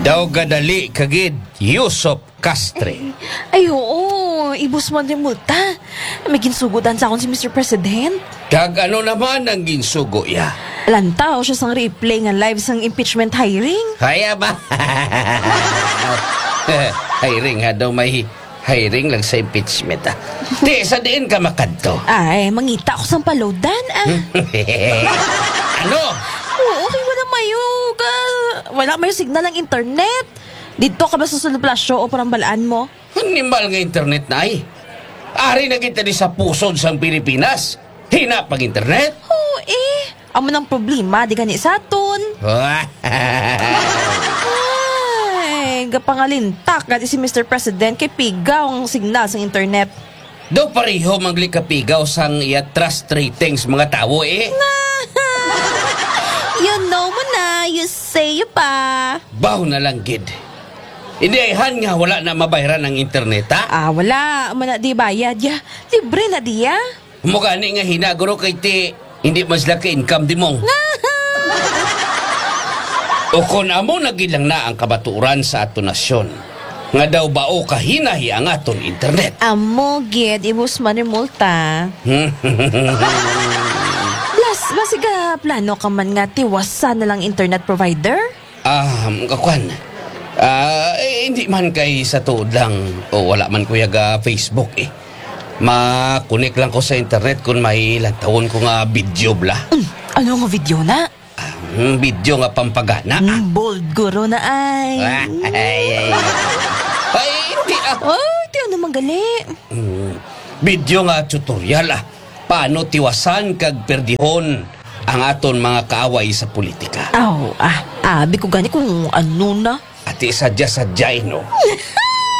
Daw gadali kagid Yusop Castre. Ay, oo. Ibus man din multa. May ginsugodan sa akon si Mr. President. Kag ano naman ang ginsugo ya? Lantaw siya sang replay nga live sang impeachment hearing. Kaya ba? Hiring ha daw may hiring lang sa impeachment ah. Di, sa diin ka makadto. Ay, mangita ko sang palodan ah. Ano? Oo, okay wala mayo ka. Wala mayo signal ng internet. Dito ka ba sa Suluplasyo o parang balaan mo? Animal nga internet na ay. Ari na kita di sa pusod sang Pilipinas. Hina pag internet. Oo amo ng problema, di gani sa aton. Ay, gapangalintak gati si Mr. President kay pigaw ang signal sa internet. Do pareho maglikapigaw sang iya trust ratings mga tao eh. You know mo na, you say you pa. Baw na lang gid. Hindi han nga wala na mabayaran ng internet ha. Wala. Amo na di bayad ya. Libre na di ya. Mugani nga hinaguro kay ti hindi mas laki income di mong. O kung amo nagilang na ang kabaturan sa ato nasyon, nga daw bao kahinahi ang aton internet. Amo, gid. Ibus man yung multa. Basiga plano ka man nga tiwasa na lang internet provider? Kakwan. Hindi man kay sa tuod lang o wala man kuya ga Facebook eh. Makunik lang ko sa internet kung may lantawon ko nga video bla. Ano nga video na? Video nga pampagana. Bold guro na ay. Ay, hindi Di ano magali. Video nga tutorial paano tiwasan kag perdihon ang aton mga kaaway sa politika. Abi ko gani kung ano na. Ati sadya-sadya no.